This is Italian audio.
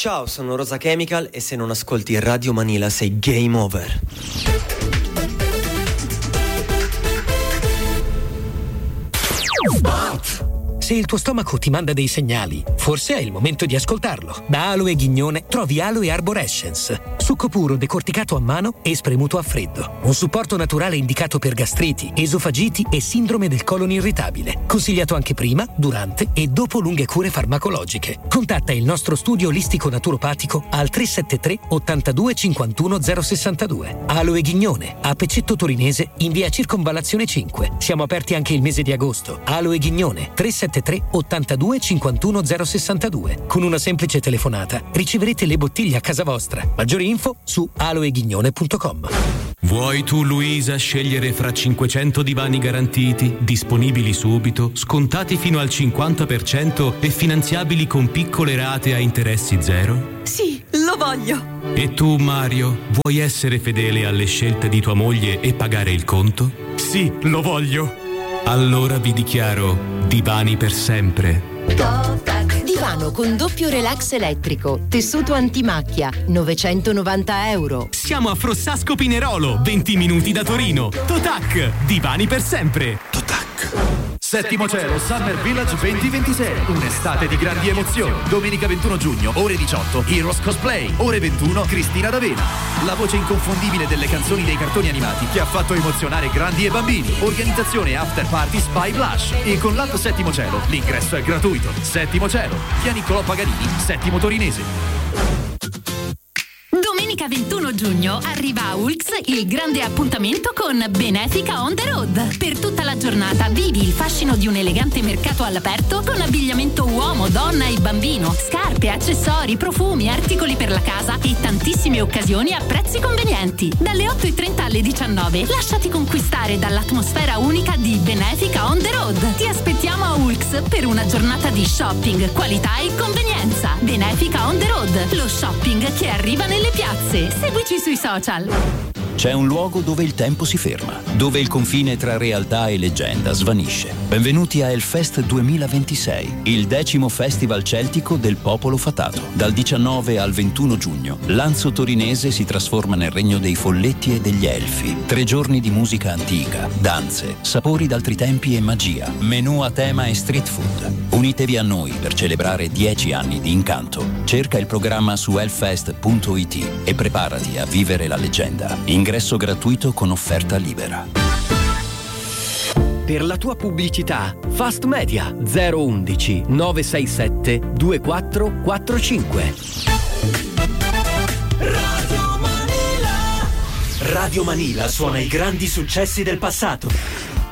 Ciao, sono Rosa Chemical e se non ascolti Radio Manila sei game over. Se il tuo stomaco ti manda dei segnali, forse è il momento di ascoltarlo. Da Aloe Ghignone trovi Aloe Arborescence, succo puro decorticato a mano e spremuto a freddo. Un supporto naturale indicato per gastriti, esofagiti e sindrome del colon irritabile. Consigliato anche prima, durante e dopo lunghe cure farmacologiche. Contatta il nostro studio olistico naturopatico al 373 82 51 062. Aloe Ghignone, a Pecetto Torinese, in via Circonvallazione 5. Siamo aperti anche il mese di agosto. Aloe Ghignone, 373 82 51 062. Con una semplice telefonata riceverete le bottiglie a casa vostra. Maggiori info su aloeghignone.com. Vuoi tu, Luisa, scegliere fra 500 divani garantiti, disponibili subito, scontati fino al 50% e finanziabili con piccole rate a interessi zero? Sì, lo voglio! E tu, Mario, vuoi essere fedele alle scelte di tua moglie e pagare il conto? Sì, lo voglio! Allora vi dichiaro Divani per sempre. Divano con doppio relax elettrico, tessuto antimacchia, €990. Siamo a Frossasco Pinerolo, 20 minuti da Torino. Totac, Divani per sempre. Totac. Settimo Cielo Summer Village 2026. Un'estate di grandi emozioni. Domenica 21 giugno, ore 18, Heroes Cosplay. Ore 21, Cristina D'Avena. La voce inconfondibile delle canzoni dei cartoni animati che ha fatto emozionare grandi e bambini. Organizzazione After Parties by Blush. E con l'app Settimo Cielo l'ingresso è gratuito. Settimo Cielo, via Niccolò Paganini, Settimo Torinese. Domenica 21 giugno arriva a Ulx il grande appuntamento con Benefica on the Road. Per tutta la giornata vivi il fascino di un elegante mercato all'aperto con abbigliamento uomo, donna e bambino, scarpe, accessori, profumi, articoli per la casa e tantissime occasioni a prezzi convenienti. Dalle 8:30 alle 19 lasciati conquistare dall'atmosfera unica di Benefica on the Road. Ti aspettiamo a Ulx per una giornata di shopping, qualità e convenienza. Benefica on the Road, lo shopping che arriva nelle piazze. Seguici sui social. C'è un luogo dove il tempo si ferma, dove il confine tra realtà e leggenda svanisce. Benvenuti a Hellfest 2026, il 10° festival celtico del popolo fatato. Dal 19 al 21 giugno, l'Anzo torinese si trasforma nel regno dei folletti e degli elfi. 3 giorni di musica antica, danze, sapori d'altri tempi e magia, menù a tema e street food. Unitevi a noi per celebrare 10 anni di incanto. Cerca il programma su hellfest.it e preparati a vivere la leggenda. Ingresso gratuito con offerta libera. Per la tua pubblicità, Fast Media 011 967 2445. Radio Manila suona i grandi successi del passato.